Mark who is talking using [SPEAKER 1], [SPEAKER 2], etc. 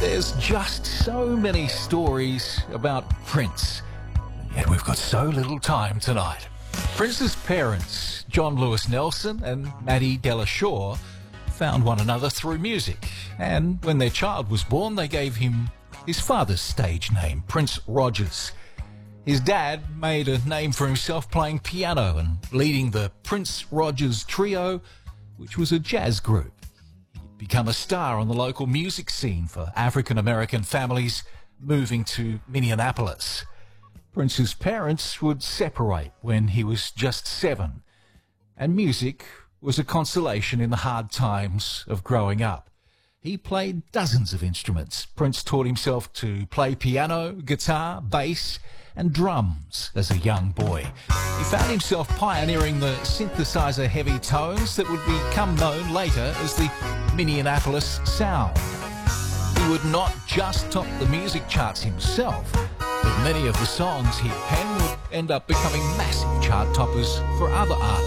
[SPEAKER 1] There's just so many stories about Prince, and yet we've got so little time tonight. Prince's parents, John Lewis Nelson and Maddie Delashore, found one another through music, and when their child was born, they gave him his father's stage name, Prince Rogers. His dad made a name for himself playing piano and leading the Prince Rogers Trio, which was a jazz group. He'd become a star on the local music scene for African-American families moving to Minneapolis. Prince's parents would separate when he was just 7, and music was a consolation in the hard times of growing up. He played dozens of instruments. Prince taught himself to play piano, guitar, bass, and drums as a young boy. He found himself pioneering the synthesizer-heavy tones that would become known later as the Minneapolis Sound. He would not just top the music charts himself, but many of the songs he penned would end up becoming massive chart toppers for other artists.